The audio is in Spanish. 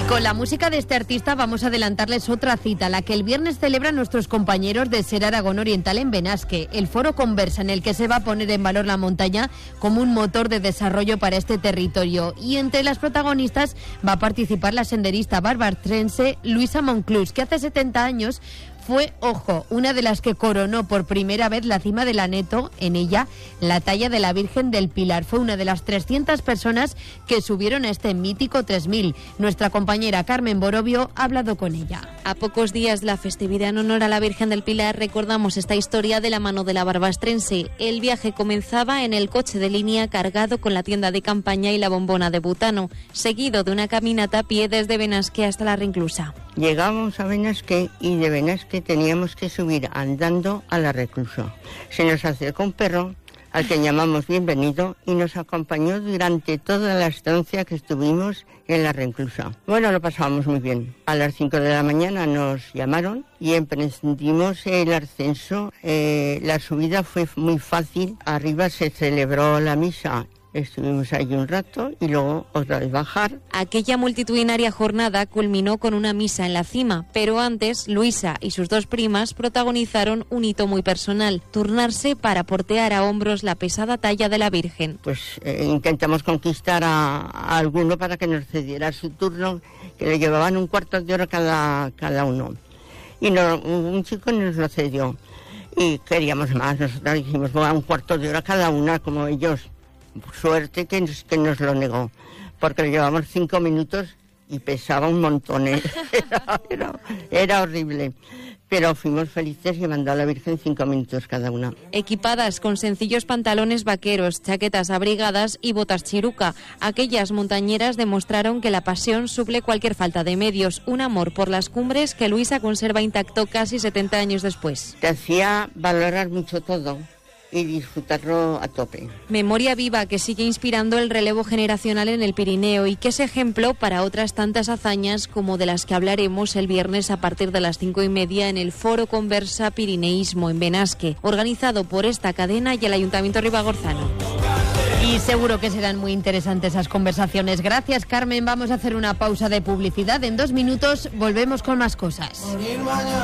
con la música de este artista vamos a adelantarles otra cita, la que el viernes celebran nuestros compañeros de Ser Aragón Oriental en Benasque, el foro Conversa, en el que se va a poner en valor la montaña como un motor de desarrollo para este territorio. Y entre las protagonistas va a participar la senderista barbastrense Luisa Monclús, que hace 70 años fue, ojo, una de las que coronó por primera vez la cima del Aneto, en ella la talla de la Virgen del Pilar. Fue una de las 300 personas que subieron a este mítico 3000. Nuestra compañera Carmen Borovio ha hablado con ella. A pocos días de la festividad en honor a la Virgen del Pilar, recordamos esta historia de la mano de la barbastrense. El viaje comenzaba en el coche de línea cargado con la tienda de campaña y la bombona de butano, seguido de una caminata a pie desde Benasque hasta la Reclusa. Llegamos a Benasque y de Benasque teníamos que subir andando a la Reclusa. Se nos acercó un perro al que llamamos bienvenido y nos acompañó durante toda la estancia que estuvimos en la Reclusa. Bueno, lo pasábamos muy bien. A las 5 de la mañana nos llamaron y emprendimos el ascenso. La subida fue muy fácil. Arriba se celebró la misa. Estuvimos allí un rato y luego otra vez bajar. Aquella multitudinaria jornada culminó con una misa en la cima, pero antes Luisa y sus dos primas protagonizaron un hito muy personal: turnarse para portear a hombros la pesada talla de la Virgen. Pues intentamos conquistar a alguno para que nos cediera su turno, que le llevaban un cuarto de hora cada uno. Y un chico nos lo cedió y queríamos más. Nosotros dijimos, bueno, un cuarto de hora cada una, como ellos. Suerte que nos lo negó, porque le llevamos 5 minutos y pesaba un montón. Era horrible, pero fuimos felices y mandó a la Virgen 5 minutos cada una. Equipadas con sencillos pantalones vaqueros, chaquetas abrigadas y botas chiruca, aquellas montañeras demostraron que la pasión suple cualquier falta de medios, un amor por las cumbres que Luisa conserva intacto casi 70 años después. Te hacía valorar mucho todo y disfrutarlo a tope. Memoria viva que sigue inspirando el relevo generacional en el Pirineo y que es ejemplo para otras tantas hazañas como de las que hablaremos el viernes a partir de las 5:30 en el Foro Conversa Pirineísmo en Benasque, organizado por esta cadena y el Ayuntamiento Ribagorzano. Y seguro que serán muy interesantes esas conversaciones. Gracias, Carmen. Vamos a hacer una pausa de publicidad. En 2 minutos volvemos con más cosas.